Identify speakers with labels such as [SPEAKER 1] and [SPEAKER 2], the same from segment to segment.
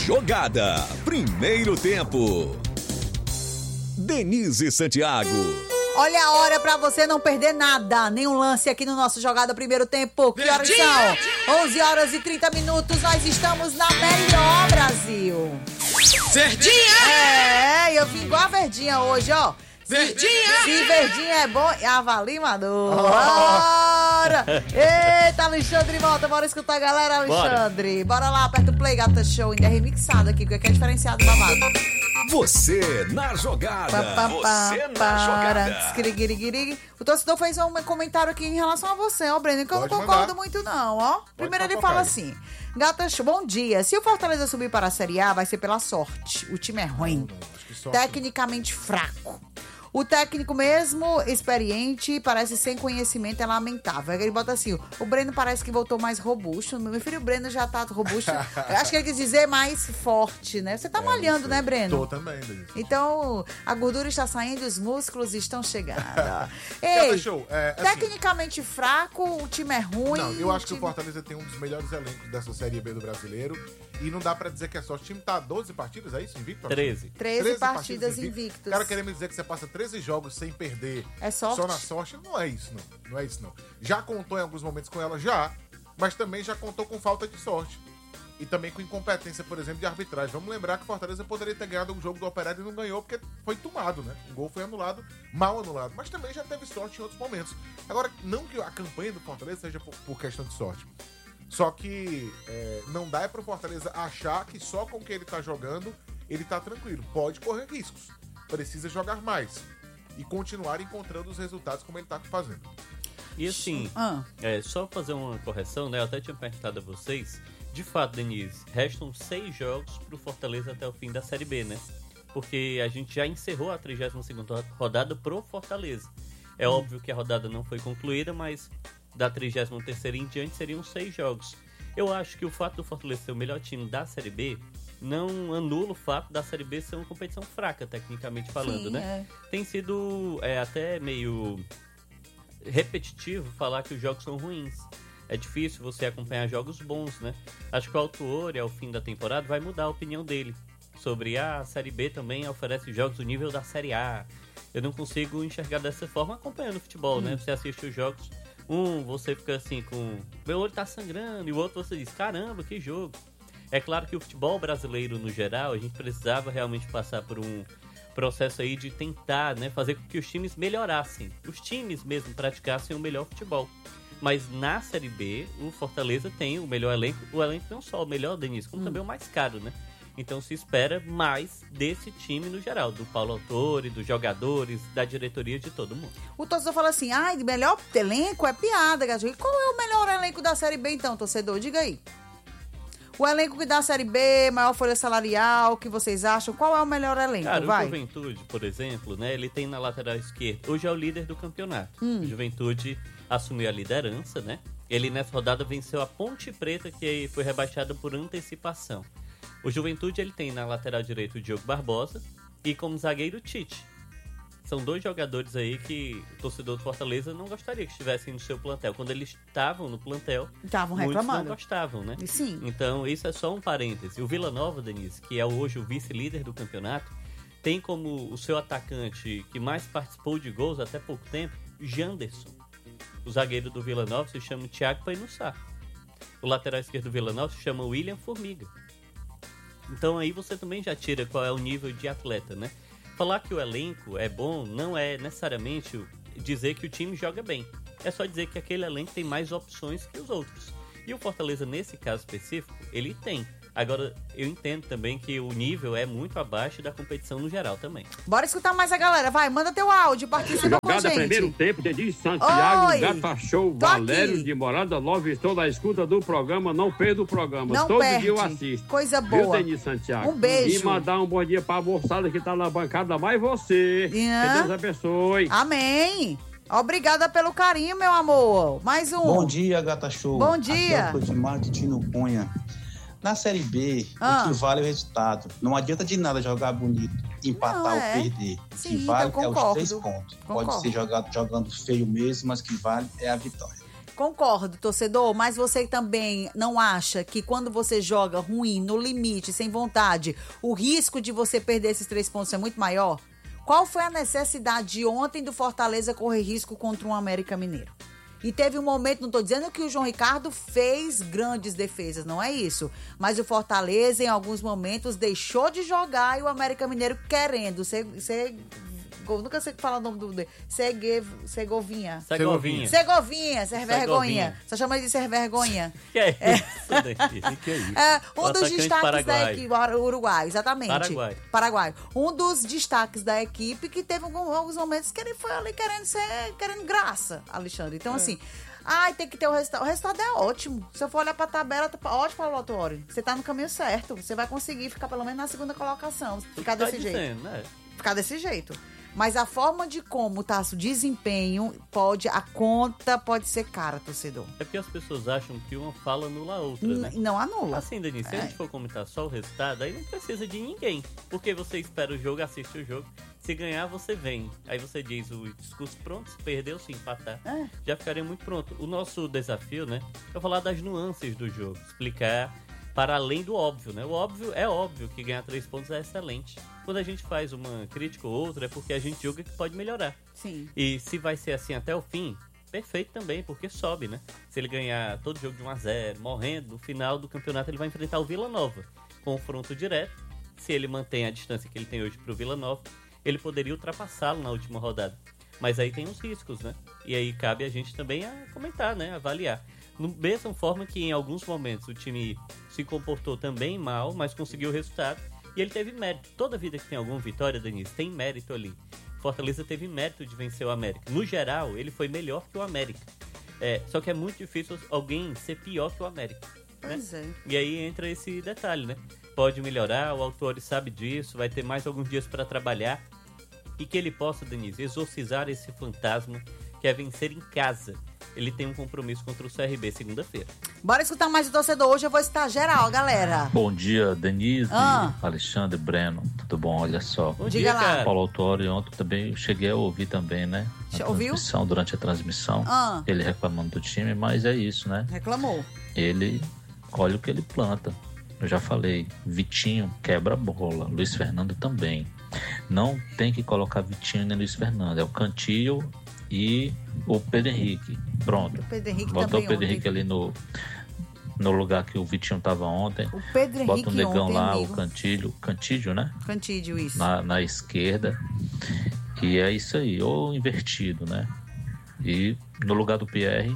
[SPEAKER 1] Jogada, primeiro tempo. Denise Santiago.
[SPEAKER 2] Olha a hora pra você não perder nada, nenhum lance aqui no nosso Jogada Primeiro Tempo. Que horas são? 11 horas e 30 minutos, nós estamos na melhor, Brasil.
[SPEAKER 3] Verdinha!
[SPEAKER 2] Eu vim igual a Verdinha hoje, ó.
[SPEAKER 3] Verdinha!
[SPEAKER 2] Se Verdinha é bom, avalie Maduro. Bora! Eita, Alexandre, volta, bora escutar a galera, Alexandre. Bora lá, aperta o play, gata show, ainda é remixado aqui, que é diferenciado, babado.
[SPEAKER 1] Você na jogada. Você na jogada.
[SPEAKER 2] O torcedor fez um comentário aqui em relação a você, ó, Breno, que eu não concordo muito não, ó. Primeiro ele fala assim: Gata show, bom dia. Se o Fortaleza subir para a Série A, vai ser pela sorte. O time é ruim, tecnicamente fraco. O técnico mesmo, experiente, parece sem conhecimento, é lamentável. Aí ele bota assim, o Breno parece que voltou mais robusto. Meu filho, o Breno já tá robusto. Eu acho que ele quis dizer mais forte, né? Você tá malhando, né, Breno?
[SPEAKER 4] Tô também, Denise.
[SPEAKER 2] Então, a gordura está saindo e os músculos estão chegando. Ei, tecnicamente fraco, o time é ruim.
[SPEAKER 4] Não, eu acho que o Fortaleza tem um dos melhores elencos dessa Série B do Brasileiro. E não dá pra dizer que é sorte. O time tá 12 partidas, é isso? Invicto?
[SPEAKER 2] 13 partidas invictos.
[SPEAKER 4] O cara querendo me dizer que você passa 13 jogos sem perder.
[SPEAKER 2] É sorte?
[SPEAKER 4] Só na sorte. Não é isso, não. Não é isso, não. Já contou em alguns momentos com ela, já. Mas também já contou com falta de sorte. E também com incompetência, por exemplo, de arbitragem. Vamos lembrar que o Fortaleza poderia ter ganhado um jogo do Operário e não ganhou porque foi tomado, né? O gol foi anulado, mal anulado. Mas também já teve sorte em outros momentos. Agora, não que a campanha do Fortaleza seja por questão de sorte. Só que não dá pro Fortaleza achar que só com o que ele tá jogando, ele tá tranquilo. Pode correr riscos. Precisa jogar mais. E continuar encontrando os resultados como ele tá fazendo.
[SPEAKER 5] E assim, só fazer uma correção, né? Eu até tinha perguntado a vocês. De fato, Denise, restam 6 jogos pro Fortaleza até o fim da Série B, né? Porque a gente já encerrou a 32ª rodada pro Fortaleza. É óbvio que a rodada não foi concluída, mas da 33ª em diante seriam 6 jogos. Eu acho que o fato do Fortaleza ser o melhor time da Série B não anula o fato da Série B ser uma competição fraca, tecnicamente falando,
[SPEAKER 2] sim,
[SPEAKER 5] né? Tem sido até meio repetitivo falar que os jogos são ruins. É difícil você acompanhar jogos bons, né? Acho que o autor, ao fim da temporada, vai mudar a opinião dele sobre a Série B também oferece jogos do nível da Série A. Eu não consigo enxergar dessa forma acompanhando o futebol, né? Você assiste os jogos, você fica assim com... Meu olho tá sangrando, e o outro você diz, caramba, que jogo. É claro que o futebol brasileiro, no geral, a gente precisava realmente passar por um processo aí de tentar, né, fazer com que os times melhorassem. Os times mesmo praticassem o melhor futebol. Mas na Série B, o Fortaleza tem o melhor elenco. O elenco não só o melhor, Denise, como também o mais caro, né? Então se espera mais desse time no geral, do Paulo Autori, dos jogadores, da diretoria, de todo mundo.
[SPEAKER 2] O torcedor fala assim, melhor elenco é piada, Gajo. Qual é o melhor elenco da Série B então, torcedor? Diga aí. O elenco que dá a Série B, maior folha salarial, o que vocês acham? Qual é o melhor elenco?
[SPEAKER 5] Cara, o Juventude, por exemplo, né? Ele tem na lateral esquerda, hoje é o líder do campeonato. O Juventude assumiu a liderança, né? Ele nessa rodada venceu a Ponte Preta, que foi rebaixada por antecipação. O Juventude, ele tem na lateral direita o Diogo Barbosa e como zagueiro o Tite. São 2 jogadores aí que o torcedor do Fortaleza não gostaria que estivessem no seu plantel. Quando eles estavam no plantel,
[SPEAKER 2] estavam
[SPEAKER 5] muitos
[SPEAKER 2] reclamando.
[SPEAKER 5] não gostavam, né?
[SPEAKER 2] Sim.
[SPEAKER 5] Então, isso é só um parêntese. O Vila Nova, Denise, que é hoje o vice-líder do campeonato, tem como o seu atacante que mais participou de gols até pouco tempo, Janderson. O zagueiro do Vila Nova se chama Thiago Painussá. O lateral esquerdo do Vila Nova se chama William Formiga. Então aí você também já tira qual é o nível de atleta, né? Falar que o elenco é bom não é necessariamente dizer que o time joga bem. É só dizer que aquele elenco tem mais opções que os outros. E o Fortaleza, nesse caso específico, ele tem. Agora, eu entendo também que o nível é muito abaixo da competição no geral também.
[SPEAKER 2] Bora escutar mais a galera. Vai, manda teu áudio, participa com a gente.
[SPEAKER 6] Jogada primeiro tempo, Denise Santiago,
[SPEAKER 2] Oi,
[SPEAKER 6] Gata Show, Valério aqui de Morada Nova. Estou na escuta do programa, não perda o programa.
[SPEAKER 2] Não
[SPEAKER 6] todo
[SPEAKER 2] perde.
[SPEAKER 6] dia eu assisto.
[SPEAKER 2] Coisa boa.
[SPEAKER 6] Viu, Denise Santiago?
[SPEAKER 2] Um beijo.
[SPEAKER 6] E mandar um bom dia pra moçada que tá na bancada, mais você. Que Deus abençoe.
[SPEAKER 2] Amém. Obrigada pelo carinho, meu amor. Mais um.
[SPEAKER 7] Bom dia, Gata Show.
[SPEAKER 2] Bom dia.
[SPEAKER 7] Aqui é o Codimar de Tino Cunha. Na Série B, o que vale é o resultado. Não adianta de nada jogar bonito, empatar ou perder.
[SPEAKER 2] Sim,
[SPEAKER 7] o que vale
[SPEAKER 2] então
[SPEAKER 7] é os 3 pontos.
[SPEAKER 2] Concordo.
[SPEAKER 7] Pode ser jogando feio mesmo, mas o que vale é a vitória.
[SPEAKER 2] Concordo, torcedor, mas você também não acha que quando você joga ruim, no limite, sem vontade, o risco de você perder esses 3 pontos é muito maior? Qual foi a necessidade de ontem do Fortaleza correr risco contra um América Mineiro? E teve um momento, não estou dizendo que o João Ricardo fez grandes defesas, não é isso. Mas o Fortaleza, em alguns momentos, deixou de jogar e o América Mineiro querendo ser nunca sei falar o nome do... Segovinha, ser vergonha. Só chama ele de ser vergonha.
[SPEAKER 5] Que é isso?
[SPEAKER 2] Que é isso? Um dos destaques da equipe... Uruguai, exatamente. Paraguai. Um dos destaques da equipe que teve alguns momentos que ele foi ali querendo graça, Alexandre. Então, assim... tem que ter o resultado. O resultado é ótimo. Se eu for olhar pra tabela, ótimo para o Autuori. Você tá no caminho certo. Você vai conseguir ficar pelo menos na segunda colocação. Ficar desse jeito. Ficar desse jeito. Mas a forma de como tá o desempenho, a conta pode ser cara, torcedor.
[SPEAKER 5] É porque as pessoas acham que uma fala anula a outra, né?
[SPEAKER 2] Não anula.
[SPEAKER 5] Assim, Denise, se a gente for comentar só o resultado, aí não precisa de ninguém. Porque você espera o jogo, assiste o jogo. Se ganhar, você vem. Aí você diz o discurso pronto, se perdeu, se empatar. Já ficaria muito pronto. O nosso desafio, né, é falar das nuances do jogo. Explicar para além do óbvio, né? O óbvio é óbvio que ganhar 3 pontos é excelente. Quando a gente faz uma crítica ou outra, é porque a gente julga que pode melhorar.
[SPEAKER 2] Sim.
[SPEAKER 5] E se vai ser assim até o fim, perfeito também, porque sobe, né? Se ele ganhar todo jogo de 1-0, morrendo, no final do campeonato ele vai enfrentar o Vila Nova. Confronto direto. Se ele mantém a distância que ele tem hoje pro Vila Nova, ele poderia ultrapassá-lo na última rodada. Mas aí tem os riscos, né? E aí cabe a gente também a comentar, né? Avaliar. Da mesma forma que em alguns momentos o time se comportou também mal, mas conseguiu o resultado. E ele teve mérito. Toda vida que tem alguma vitória, Denise, tem mérito ali. Fortaleza teve mérito de vencer o América. No geral, ele foi melhor que o América. Só que é muito difícil alguém ser pior que o América.
[SPEAKER 2] Pois
[SPEAKER 5] né? E aí entra esse detalhe, né? Pode melhorar, o Autuori sabe disso, vai ter mais alguns dias para trabalhar. E que ele possa, Denise, exorcizar esse fantasma que é vencer em casa. Ele tem um compromisso contra o CRB segunda-feira.
[SPEAKER 2] Bora escutar mais o torcedor. Hoje eu vou estar geral, galera.
[SPEAKER 3] Bom dia, Denise, Alexandre, Breno. Tudo bom? Olha só.
[SPEAKER 5] Bom dia, cara.
[SPEAKER 3] Paulo Autuori, ontem também cheguei a ouvir também, né?
[SPEAKER 2] Ouviu?
[SPEAKER 3] Durante a transmissão. Ele reclamando do time, mas é isso, né?
[SPEAKER 2] Reclamou.
[SPEAKER 3] Ele colhe o que ele planta. Eu já falei, Vitinho quebra a bola, Luiz Fernando também. Não tem que colocar Vitinho nem Luiz Fernando, é o Cantillo e o Pedro Henrique. Pronto.
[SPEAKER 2] O Pedro Henrique
[SPEAKER 3] botou
[SPEAKER 2] também
[SPEAKER 3] o Pedro Henrique ali no lugar que o Vitinho estava ontem.
[SPEAKER 2] O Pedro Henrique
[SPEAKER 3] bota o negão
[SPEAKER 2] ontem,
[SPEAKER 3] lá,
[SPEAKER 2] amigo.
[SPEAKER 3] o Cantillo, né?
[SPEAKER 2] Cantillo, isso.
[SPEAKER 3] Na esquerda. E é isso aí, ou invertido, né? E no lugar do Pierre,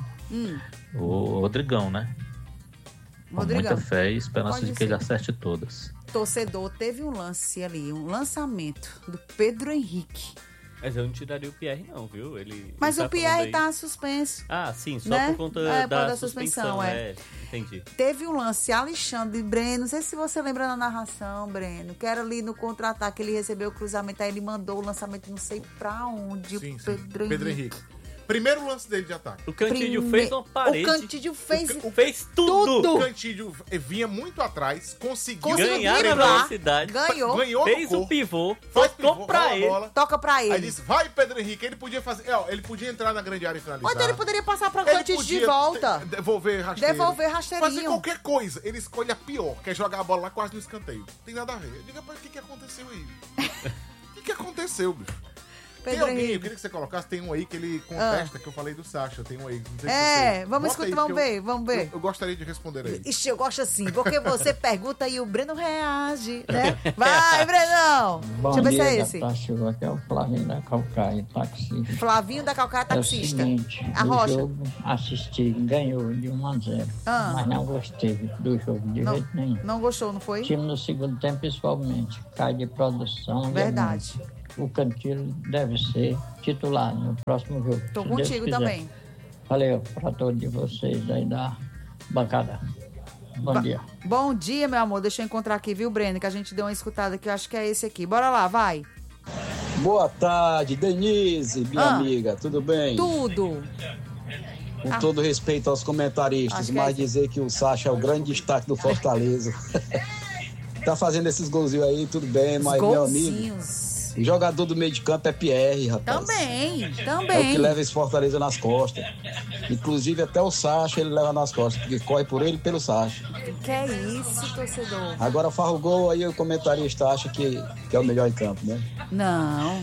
[SPEAKER 3] o Rodrigão, né? Com muita fé e esperança de que ele acerte todas.
[SPEAKER 2] Torcedor, teve um lance ali, um lançamento do Pedro Henrique.
[SPEAKER 5] Mas eu não tiraria o Pierre não, viu?
[SPEAKER 2] Mas o Pierre tá suspenso.
[SPEAKER 5] Ah, sim, só
[SPEAKER 2] né?
[SPEAKER 5] por conta da
[SPEAKER 2] suspensão.
[SPEAKER 5] Entendi.
[SPEAKER 2] Teve um lance, Alexandre Breno, não sei se você lembra na narração, Breno, que era ali no contra-ataque, ele recebeu o cruzamento, aí ele mandou o lançamento não sei pra onde.
[SPEAKER 4] Sim,
[SPEAKER 2] Pedro Henrique.
[SPEAKER 4] Primeiro lance dele de ataque.
[SPEAKER 5] O Cantillo fez uma parede.
[SPEAKER 2] O Cantillo
[SPEAKER 5] fez tudo.
[SPEAKER 4] O Cantillo vinha muito atrás, conseguiu
[SPEAKER 5] ganhar velocidade.
[SPEAKER 2] Ganhou.
[SPEAKER 5] Fez o pivô. Tocou pra ele.
[SPEAKER 2] Toca pra ele.
[SPEAKER 4] Aí disse, vai Pedro Henrique. Ele podia fazer... ele podia entrar na grande área e finalizar.
[SPEAKER 2] Ou então ele poderia passar pra Cantillo de volta.
[SPEAKER 4] Devolver rasteirinho.
[SPEAKER 2] Fazer
[SPEAKER 4] qualquer coisa. Ele escolhe a pior, que é jogar a bola lá quase no escanteio. Tem nada a ver. Diga pra ele o que aconteceu aí. O que aconteceu, bicho? Tem alguém, eu queria que você colocasse, tem um aí que ele contesta, que eu falei do Sacha, tem um aí, não sei se você...
[SPEAKER 2] Vamos escutar, vamos ver.
[SPEAKER 4] Eu gostaria de responder aí.
[SPEAKER 2] Ixi, eu gosto assim, porque você pergunta e o Breno reage, né? Vai, Brenão!
[SPEAKER 8] Bom
[SPEAKER 2] Deixa eu ver se é
[SPEAKER 8] dia,
[SPEAKER 2] esse.
[SPEAKER 8] Chegou aqui é o Flavinho da Calcaia, taxista.
[SPEAKER 2] Flavinho da Calcaia, taxista.
[SPEAKER 8] É o seguinte, o jogo assisti, ganhou de 1-0, mas não gostei do jogo de jeito nenhum.
[SPEAKER 2] Não gostou, não foi?
[SPEAKER 8] O time no segundo tempo, principalmente, cai de produção.
[SPEAKER 2] Verdade.
[SPEAKER 8] O Cantillo deve ser titular no próximo jogo.
[SPEAKER 2] Tô contigo também.
[SPEAKER 8] Valeu para todos de vocês aí da bancada. Bom dia.
[SPEAKER 2] Bom dia, meu amor. Deixa eu encontrar aqui, viu, Breno? Que a gente deu uma escutada aqui. Eu acho que é esse aqui. Bora lá, vai.
[SPEAKER 9] Boa tarde, Denise, minha amiga. Tudo bem?
[SPEAKER 2] Tudo.
[SPEAKER 9] Com todo respeito aos comentaristas, mas dizer que o Sacha é o grande destaque do Fortaleza. Tá fazendo esses golzinhos aí, tudo bem, mas meu amigo... O jogador do meio de campo é Pierre, rapaz.
[SPEAKER 2] Também.
[SPEAKER 9] É o que leva esse Fortaleza nas costas. Inclusive até o Sacha ele leva nas costas, porque corre por ele e pelo Sacha.
[SPEAKER 2] Que é isso, torcedor?
[SPEAKER 9] Agora farra o gol, aí o comentarista acha que é o melhor em campo, né?
[SPEAKER 2] Não.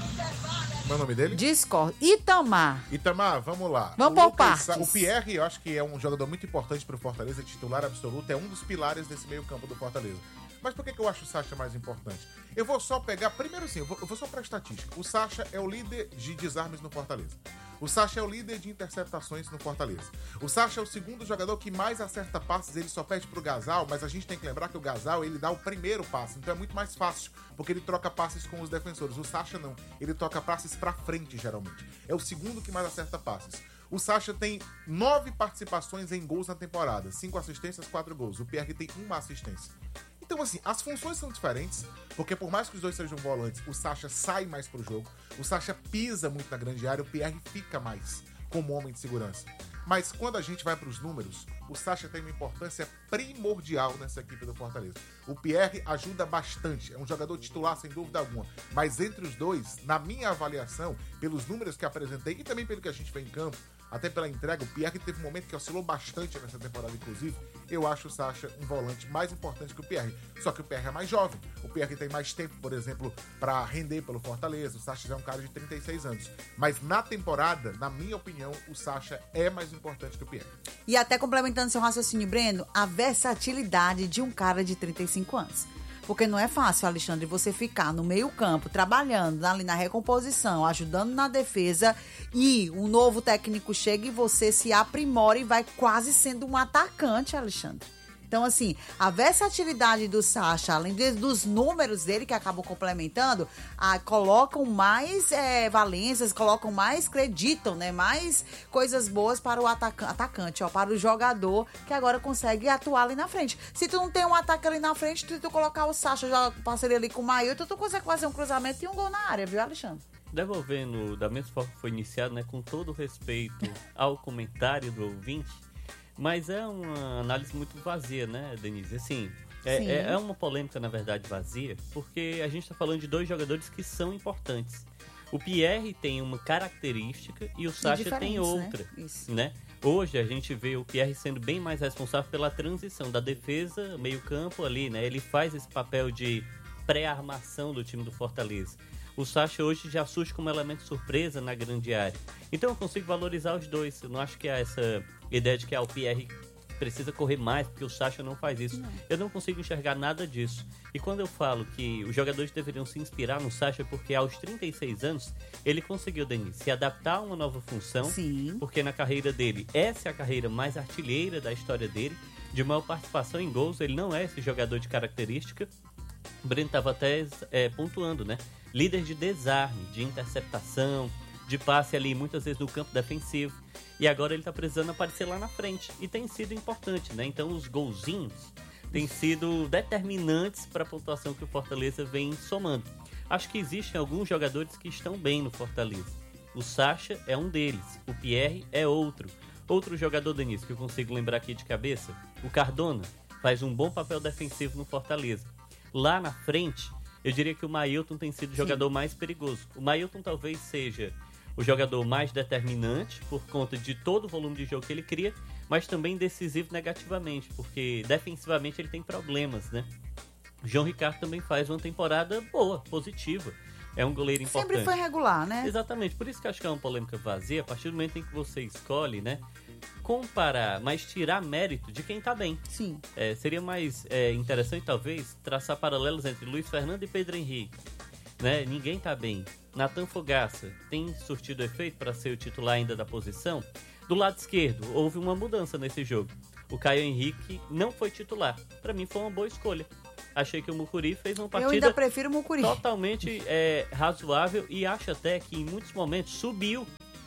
[SPEAKER 4] Qual é o nome dele?
[SPEAKER 2] Discord. Itamar,
[SPEAKER 4] vamos lá.
[SPEAKER 2] Vamos por partes.
[SPEAKER 4] O Pierre, eu acho que é um jogador muito importante pro Fortaleza, titular absoluto, é um dos pilares desse meio campo do Fortaleza. Mas por que eu acho o Sacha mais importante? Eu vou só pegar, primeiro assim, eu vou só pra estatística. O Sacha é o líder de desarmes no Fortaleza. O Sacha é o líder de interceptações no Fortaleza. O Sacha é o segundo jogador que mais acerta passes, ele só perde pro Gasal, mas a gente tem que lembrar que o Gasal, ele dá o primeiro passe, então é muito mais fácil, porque ele troca passes com os defensores. O Sacha não, ele troca passes pra frente, geralmente. É o segundo que mais acerta passes. O Sacha tem 9 participações em gols na temporada, 5 assistências, 4 gols. O Pierre tem 1 assistência. Então, assim, as funções são diferentes, porque por mais que os dois sejam volantes, o Sacha sai mais pro jogo, o Sacha pisa muito na grande área, o Pierre fica mais como homem de segurança. Mas quando a gente vai pros números, o Sacha tem uma importância primordial nessa equipe do Fortaleza. O Pierre ajuda bastante, é um jogador titular sem dúvida alguma, mas entre os dois, na minha avaliação, pelos números que apresentei e também pelo que a gente vê em campo, até pela entrega, o Pierre teve um momento que oscilou bastante nessa temporada, inclusive. Eu acho o Sacha um volante mais importante que o Pierre. Só que o Pierre é mais jovem. O Pierre tem mais tempo, por exemplo, para render pelo Fortaleza. O Sacha já é um cara de 36 anos. Mas na temporada, na minha opinião, o Sacha é mais importante que o Pierre.
[SPEAKER 2] E até complementando seu raciocínio, Breno, a versatilidade de um cara de 35 anos. Porque não é fácil, Alexandre, você ficar no meio campo, trabalhando ali na recomposição, ajudando na defesa, e um novo técnico chega e você se aprimora e vai quase sendo um atacante, Alexandre. Então, assim, a versatilidade do Sacha, além dos números dele que acabam complementando, colocam mais valências, colocam mais, acreditam, né? Mais coisas boas para o atacante, ó, para o jogador que agora consegue atuar ali na frente. Se tu não tem um ataque ali na frente, tu colocar o Sacha, já parceria ali com o Mailton, tu consegue fazer um cruzamento e um gol na área, viu, Alexandre?
[SPEAKER 5] Devolvendo da mesma forma que foi iniciado, né? Com todo respeito ao comentário do ouvinte, mas é uma análise muito vazia, né, Denise? Assim, é uma polêmica, na verdade, vazia, porque a gente está falando de dois jogadores que são importantes. O Pierre tem uma característica e o Sacha tem outra, né? Hoje a gente vê o Pierre sendo bem mais responsável pela transição da defesa, meio campo ali, né? Ele faz esse papel de pré-armação do time do Fortaleza. O Sacha hoje já surge como elemento surpresa na grande área. Então eu consigo valorizar os dois. Eu não acho que há essa ideia de que o Pierre precisa correr mais, porque o Sacha não faz isso. Não. Eu não consigo enxergar nada disso. E quando eu falo que os jogadores deveriam se inspirar no Sacha, porque aos 36 anos ele conseguiu, Denise, se adaptar a uma nova função. Sim. Porque na carreira dele, essa é a carreira mais artilheira da história dele, de maior participação em gols. Ele não é esse jogador de característica. O Breno estava até pontuando, né? Líder de desarme, de interceptação, de passe ali muitas vezes no campo defensivo. E agora ele está precisando aparecer lá na frente. E tem sido importante, né? Então os golzinhos têm sido determinantes para a pontuação que o Fortaleza vem somando. Acho que existem alguns jogadores que estão bem no Fortaleza. O Sacha é um deles, o Pierre é outro. Outro jogador, Denise, que eu consigo lembrar aqui de cabeça, o Cardona, faz um bom papel defensivo no Fortaleza. Lá na frente, eu diria que o Mailton tem sido o jogador mais perigoso. O Mailton talvez seja o jogador mais determinante por conta de todo o volume de jogo que ele cria, mas também decisivo negativamente, porque defensivamente ele tem problemas, né? O João Ricardo também faz uma temporada boa, positiva. É um goleiro importante.
[SPEAKER 2] Sempre foi regular, né?
[SPEAKER 5] Exatamente, por isso que eu acho que é uma polêmica vazia, a partir do momento em que você escolhe, né? Comparar, mas tirar mérito de quem tá bem.
[SPEAKER 2] Sim.
[SPEAKER 5] Seria mais interessante, talvez, traçar paralelos entre Luiz Fernando e Pedro Henrique. Né? Ninguém tá bem. Natan Fogaça tem surtido efeito para ser o titular ainda da posição. Do lado esquerdo, houve uma mudança nesse jogo. O Caio Henrique não foi titular. Para mim foi uma boa escolha. Achei que o Mucuri fez uma partida...
[SPEAKER 2] Eu ainda prefiro o Mucuri.
[SPEAKER 5] Totalmente razoável e acho até que em muitos momentos subiu.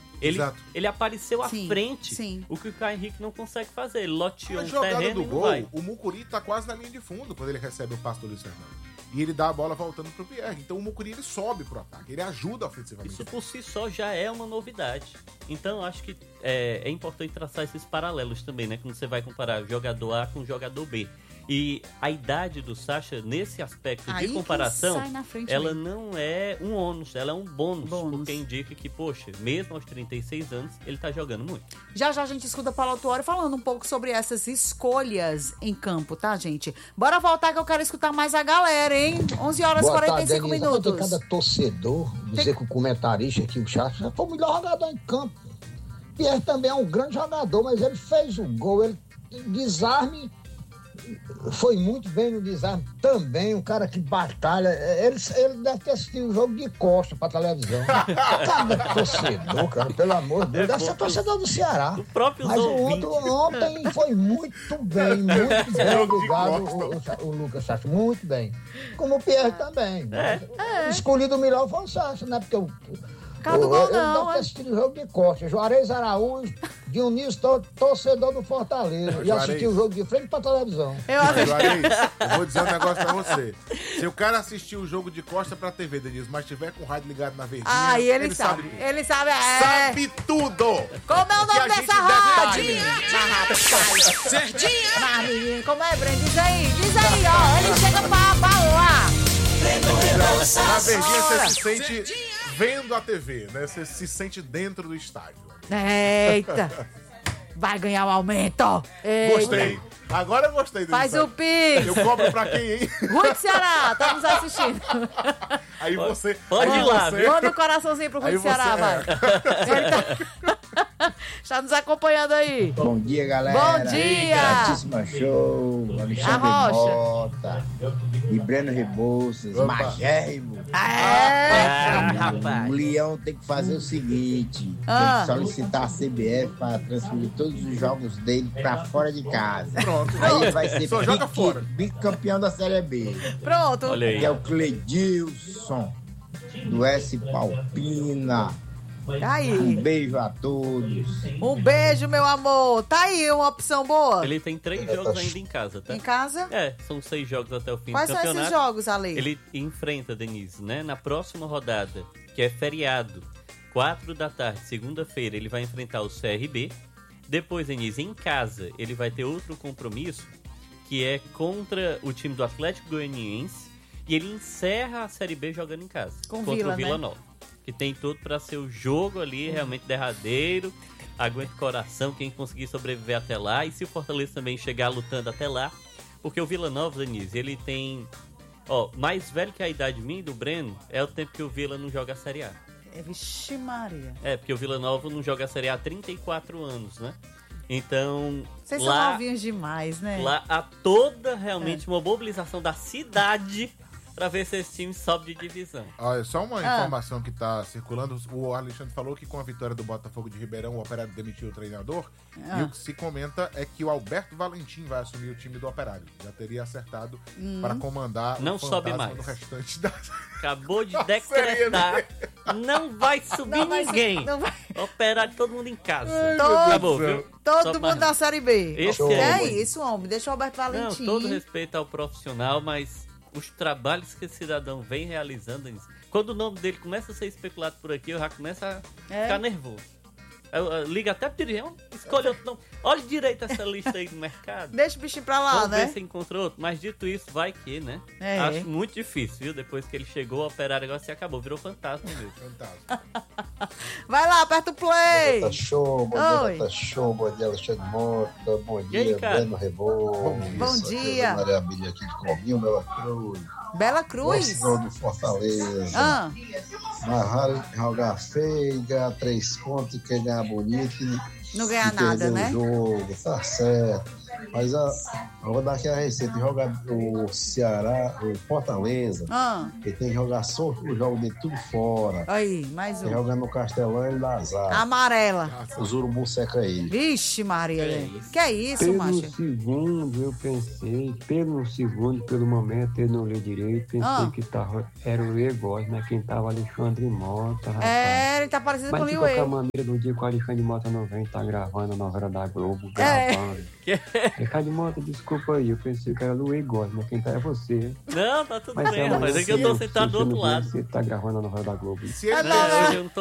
[SPEAKER 5] Ele apareceu à frente, o que o Caio Henrique não consegue fazer. Ele loteou um terreno
[SPEAKER 4] do gol, o Mucuri tá quase na linha de fundo quando ele recebe o passe do Luiz Fernando. E ele dá a bola voltando pro Pierre. Então o Mucuri ele sobe pro ataque, ele ajuda ofensivamente.
[SPEAKER 5] Isso por si só já é uma novidade. Então eu acho que é importante traçar esses paralelos também, né? Quando você vai comparar jogador A com jogador B. E a idade do Sasha, nesse aspecto
[SPEAKER 2] Aí
[SPEAKER 5] de comparação,
[SPEAKER 2] sai na frente
[SPEAKER 5] ela
[SPEAKER 2] mesmo.
[SPEAKER 5] não é um ônus, ela é um bônus, porque indica que, poxa, mesmo aos 36 anos, ele tá jogando muito.
[SPEAKER 2] Já a gente escuta Paulo Autuori falando um pouco sobre essas escolhas em campo, tá, gente? Bora voltar que eu quero escutar mais a galera, hein? 11 horas e 45 minutos.
[SPEAKER 10] Cada torcedor dizer que o comentarista aqui, o Chato, já foi o melhor jogador em campo. Pierre também é um grande jogador, mas ele fez o gol, ele desarme, foi muito bem no desarme também, um cara que batalha. Ele deve ter assistido o jogo de costa pra televisão. Cada torcedor, cara, pelo amor de Deus, deve ser torcedor do Ceará.
[SPEAKER 5] O próprio
[SPEAKER 10] mas ontem foi muito bem, obrigado, o Lucas Sacha, muito bem. Como o Pierre também. Escolhido o melhor foi o Sacha, né? Porque ele deve ter assistido o jogo de costa. Juarez Araújo, Dionísio, torcedor do Fortaleza. E assistiu o jogo de frente pra televisão.
[SPEAKER 4] Juarez, eu vou dizer um negócio pra você. Se o cara assistir o jogo de costa pra TV, Denise, mas tiver com o rádio ligado na verdinha,
[SPEAKER 2] ele sabe. Ele sabe,
[SPEAKER 4] sabe tudo.
[SPEAKER 2] Como é o nome dessa rádio?
[SPEAKER 1] Certinha.
[SPEAKER 2] Mas, menino, como é, Breno? Diz aí, ó. Ele chega pra abalar.
[SPEAKER 4] Na verdinha você se sente vendo a TV, né? Você se sente dentro do estádio.
[SPEAKER 2] Eita. Vai ganhar um aumento. Eita.
[SPEAKER 4] Gostei. Agora eu gostei.
[SPEAKER 2] Faz o pix.
[SPEAKER 4] Eu cobro pra quem, hein?
[SPEAKER 2] Rui de Ceará, tá nos assistindo.
[SPEAKER 4] Aí você...
[SPEAKER 5] Pode ir lá, viu?
[SPEAKER 2] Manda um coraçãozinho pro Rui de Ceará, vai. Ele tá nos acompanhando aí.
[SPEAKER 11] Bom dia, galera.
[SPEAKER 2] Bom dia.
[SPEAKER 11] Gratíssima show. Alexandre Mota e Breno Rebouças. Magérrimo.
[SPEAKER 2] Rapaz.
[SPEAKER 11] O Leão tem que fazer o seguinte. Tem que solicitar a CBF para transferir todos os jogos dele pra fora de casa.
[SPEAKER 4] Pronto.
[SPEAKER 11] Aí ele vai ser
[SPEAKER 4] joga fora.
[SPEAKER 11] bicampeão da Série B.
[SPEAKER 2] Pronto.
[SPEAKER 5] Olha aí.
[SPEAKER 11] Que é o Cledilson, do S. Palpina.
[SPEAKER 2] Aí.
[SPEAKER 11] Um beijo a todos.
[SPEAKER 2] Um beijo, meu amor. Tá aí uma opção boa.
[SPEAKER 5] Ele tem 3 jogos ainda em casa, tá?
[SPEAKER 2] Em casa?
[SPEAKER 5] São 6 jogos até o fim
[SPEAKER 2] Quais
[SPEAKER 5] do campeonato.
[SPEAKER 2] Quais são esses jogos, Ale?
[SPEAKER 5] Ele enfrenta, Denise, né? Na próxima rodada, que é feriado, 4 da tarde, segunda-feira, ele vai enfrentar o CRB. Depois, Denise, em casa, ele vai ter outro compromisso, que é contra o time do Atlético Goianiense. E ele encerra a Série B jogando em casa. Contra o Vila Nova. Que tem tudo pra ser o jogo ali, realmente derradeiro. Aguenta o coração, quem conseguir sobreviver até lá. E se o Fortaleza também chegar lutando até lá. Porque o Vila Nova, Denise, ele tem... mais velho que a idade minha do Breno, é o tempo que o Vila não joga a Série A.
[SPEAKER 2] Vixe Maria.
[SPEAKER 5] Porque o Vila Nova não joga a Série A há 34 anos, né? Então...
[SPEAKER 2] Vocês são novinhos demais, né?
[SPEAKER 5] Lá há toda realmente uma mobilização da cidade pra ver se esse time sobe de divisão.
[SPEAKER 4] Olha, só uma informação que tá circulando. O Alexandre falou que com a vitória do Botafogo de Ribeirão, o Operário demitiu o treinador. E o que se comenta é que o Alberto Valentim vai assumir o time do Operário. Já teria acertado para comandar
[SPEAKER 5] não
[SPEAKER 4] o
[SPEAKER 5] sobe mais
[SPEAKER 4] no restante da...
[SPEAKER 5] Acabou de decretar. Não vai subir ninguém. Operário, todo mundo em casa. Acabou, viu?
[SPEAKER 2] Todo mundo na Série B.
[SPEAKER 5] Esse
[SPEAKER 2] é isso, homem. Deixa o Alberto Valentim.
[SPEAKER 5] Não, todo respeito ao profissional, mas... os trabalhos que esse cidadão vem realizando, quando o nome dele começa a ser especulado por aqui, eu já começo a ficar nervoso. Eu liga até pro Dirião, escolhe outro nome. Olha direito essa lista aí do mercado.
[SPEAKER 2] Deixa o bichinho pra lá,
[SPEAKER 5] Vamos
[SPEAKER 2] né?
[SPEAKER 5] ver se encontra outro. Mas dito isso, vai que, né? Acho muito difícil, viu? Depois que ele chegou, o Operário agora se acabou, virou fantasma mesmo.
[SPEAKER 2] Vai lá, aperta o play.
[SPEAKER 10] Tá show, bom dia, Alexandre Mota, bom dia, Breno Rebouças.
[SPEAKER 2] Bom dia.
[SPEAKER 10] Maria Abília aqui de Cominho, Bela Cruz.
[SPEAKER 2] Bela Cruz?
[SPEAKER 10] Torcedor do Fortaleza. Narrar, jogar feio, ganhar 3 pontos e quem ganhar bonito.
[SPEAKER 2] Não ganhar nada, né?
[SPEAKER 10] O jogo, tá certo. Mas eu vou dar aqui a receita. Jogar o Ceará, o Fortaleza, ele tem que jogar só o jogo dele tudo fora.
[SPEAKER 2] Aí, mais um.
[SPEAKER 10] Jogar no Castelão e dá azar.
[SPEAKER 2] Amarela.
[SPEAKER 10] Os urubu seca aí.
[SPEAKER 2] Vixe, Maria. Que é isso, macho?
[SPEAKER 6] Pelo segundo, eu pensei, pelo momento, eu não li direito, pensei que era o Egós, né? Quem tava Alexandre Mota, rapaz.
[SPEAKER 2] Ele tá parecido com o
[SPEAKER 6] Liu. Mas de qualquer maneira, no dia que o Alexandre Mota não vem, tá gravando a novela da Globo, gravando. Alexandre Mota, desculpa aí, eu pensei que era o Egós, mas quem tá é você.
[SPEAKER 5] Não, tá tudo bem, mas é que eu tô sentado do outro lado.
[SPEAKER 6] Você tá gravando a novela da Globo.
[SPEAKER 4] Se ele